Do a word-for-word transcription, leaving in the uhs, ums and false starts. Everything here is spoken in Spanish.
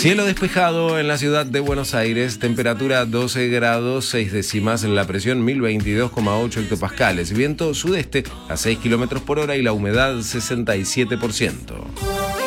Cielo despejado en la ciudad de Buenos Aires, temperatura doce grados seis décimas, la presión mil veintidós coma ocho hectopascales, viento sudeste a seis kilómetros por hora y la humedad sesenta y siete por ciento.